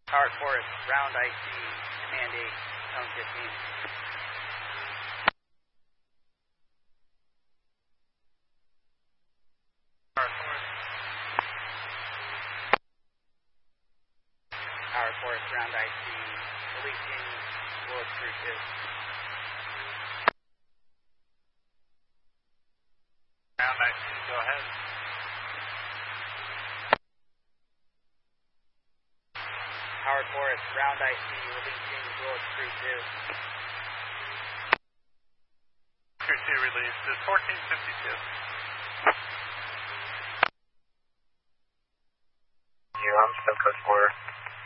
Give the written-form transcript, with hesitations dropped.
Howard Forest, ground IC, command 8, zone 15. Howard Forest. Howard Forest, ground IC, releasing Willis Crew 2. Ground IC, go ahead. Howard Forest, ground IC, releasing Willis Crew 2. Crew 2 released, is 1452. I'm still code 4.